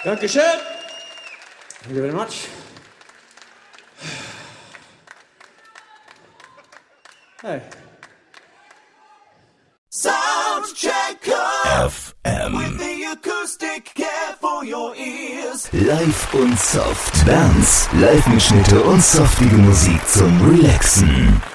Dankeschön. Thank you very much. Hey. Soundchecker FM with the acoustic care for your ears. Live und soft. Bands, Live-Mitschnitte und softige Musik zum Relaxen.